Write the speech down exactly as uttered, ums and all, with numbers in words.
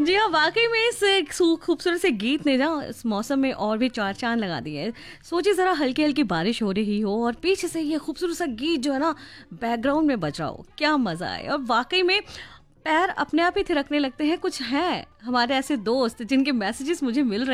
जी हाँ, वाक़ई में इस एक सू खूबसूरत से गीत ने ना इस मौसम में और भी चार चाँद लगा दिए हैं। सोचिए ज़रा हल्की-हल्की बारिश हो रही हो और पीछे से ये खूबसूरत सा गीत जो है ना बैकग्राउंड में बज रहा हो, क्या मज़ा आए। और वाक़ई में पैर अपने आप ही थिरकने लगते हैं। कुछ हैं हमारे ऐसे दोस्त जिनके मैसेजेस मुझे मिल रहे